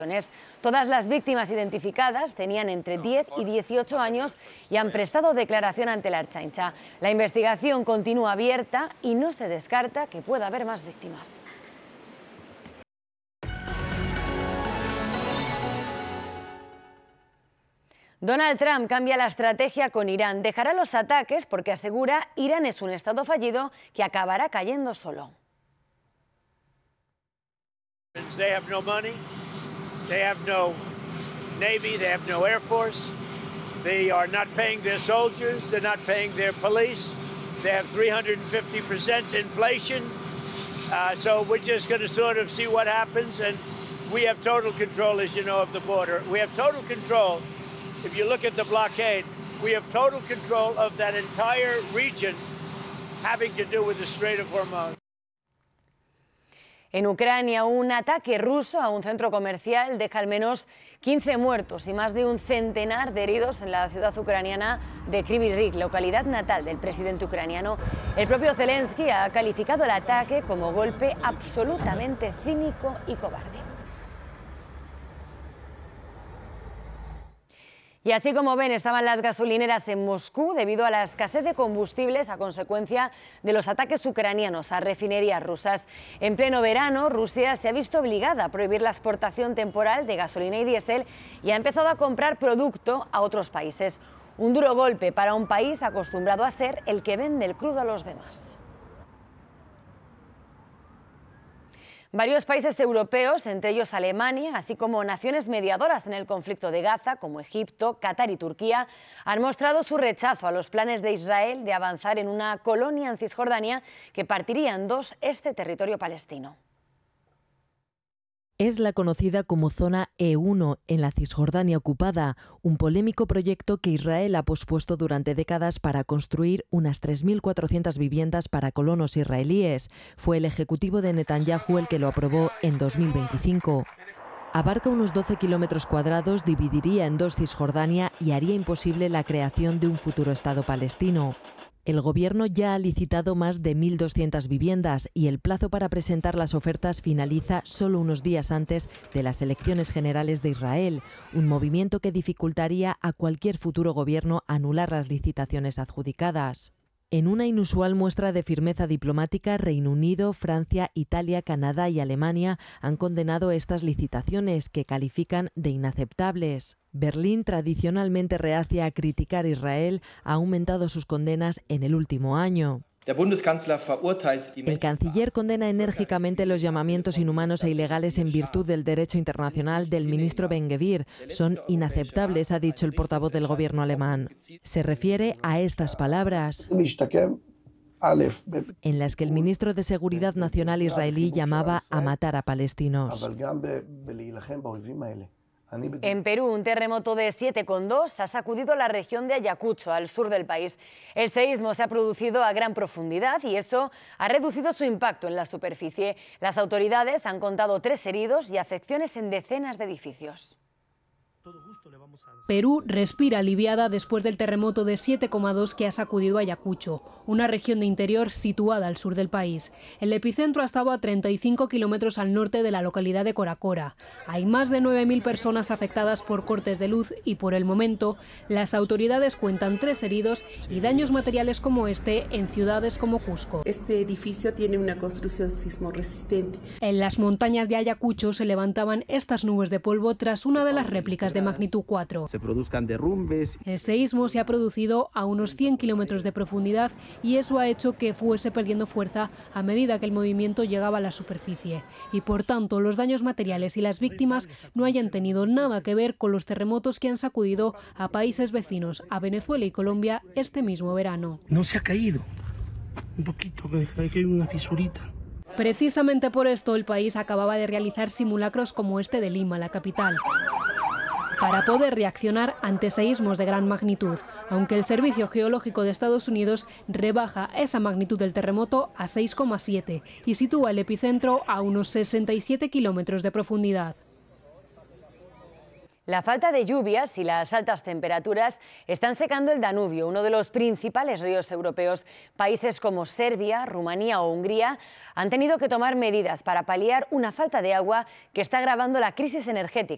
Todas las víctimas identificadas tenían entre 10 y 18 años y han prestado declaración ante la Ertzaintza. La investigación continúa abierta y no se descarta que pueda haber más víctimas. Donald Trump cambia la estrategia con Irán. Dejará los ataques porque asegura Irán es un estado fallido que acabará cayendo solo. They have no Navy, they have no Air Force, they are not paying their soldiers, they're not paying their police, they have 350% inflation, so we're just going to sort of see what happens, and we have total control, as you know, of the border. We have total control, if you look at the blockade, we have total control of that entire region having to do with the Strait of Hormuz. En Ucrania, un ataque ruso a un centro comercial deja al menos 15 muertos y más de un centenar de heridos en la ciudad ucraniana de Kryvyi Rih, localidad natal del presidente ucraniano. El propio Zelensky ha calificado el ataque como golpe absolutamente cínico y cobarde. Y así como ven, estaban las gasolineras en Moscú debido a la escasez de combustibles a consecuencia de los ataques ucranianos a refinerías rusas. En pleno verano, Rusia se ha visto obligada a prohibir la exportación temporal de gasolina y diésel y ha empezado a comprar producto a otros países. Un duro golpe para un país acostumbrado a ser el que vende el crudo a los demás. Varios países europeos, entre ellos Alemania, así como naciones mediadoras en el conflicto de Gaza, como Egipto, Qatar y Turquía, han mostrado su rechazo a los planes de Israel de avanzar en una colonia en Cisjordania que partiría en dos este territorio palestino. Es la conocida como Zona E1 en la Cisjordania ocupada, un polémico proyecto que Israel ha pospuesto durante décadas para construir unas 3.400 viviendas para colonos israelíes. Fue el ejecutivo de Netanyahu el que lo aprobó en 2025. Abarca unos 12 kilómetros cuadrados, dividiría en dos Cisjordania y haría imposible la creación de un futuro Estado palestino. El gobierno ya ha licitado más de 1.200 viviendas y el plazo para presentar las ofertas finaliza solo unos días antes de las elecciones generales de Israel, un movimiento que dificultaría a cualquier futuro gobierno anular las licitaciones adjudicadas. En una inusual muestra de firmeza diplomática, Reino Unido, Francia, Italia, Canadá y Alemania han condenado estas licitaciones, que califican de inaceptables. Berlín, tradicionalmente reacia a criticar a Israel, ha aumentado sus condenas en el último año. El canciller condena enérgicamente los llamamientos inhumanos e ilegales en virtud del derecho internacional del ministro Ben-Gvir. Son inaceptables, ha dicho el portavoz del gobierno alemán. Se refiere a estas palabras, en las que el ministro de Seguridad Nacional israelí llamaba a matar a palestinos. En Perú, un terremoto de 7,2 ha sacudido la región de Ayacucho, al sur del país. El seísmo se ha producido a gran profundidad y eso ha reducido su impacto en la superficie. Las autoridades han contado 3 heridos y afecciones en decenas de edificios. Perú respira aliviada después del terremoto de 7,2 que ha sacudido Ayacucho, una región de interior situada al sur del país. El epicentro ha estado a 35 kilómetros al norte de la localidad de Coracora. Hay más de 9.000 personas afectadas por cortes de luz y por el momento las autoridades cuentan 3 heridos y daños materiales como este en ciudades como Cusco. Este edificio tiene una construcción sismo resistente. En las montañas de Ayacucho se levantaban estas nubes de polvo tras una de las réplicas de magnitud 4. Se produzcan derrumbes. El seísmo se ha producido a unos 100 kilómetros de profundidad y eso ha hecho que fuese perdiendo fuerza a medida que el movimiento llegaba a la superficie. Y por tanto, los daños materiales y las víctimas no hayan tenido nada que ver con los terremotos que han sacudido a países vecinos, a Venezuela y Colombia, este mismo verano. No se ha caído. Un poquito, hay una fisurita. Precisamente por esto, el país acababa de realizar simulacros como este de Lima, la capital, para poder reaccionar ante seísmos de gran magnitud, aunque el Servicio Geológico de Estados Unidos rebaja esa magnitud del terremoto a 6,7 y sitúa el epicentro a unos 67 kilómetros de profundidad. La falta de lluvias y las altas temperaturas están secando el Danubio, uno de los principales ríos europeos. Países como Serbia, Rumanía o Hungría han tenido que tomar medidas para paliar una falta de agua que está agravando la crisis energética.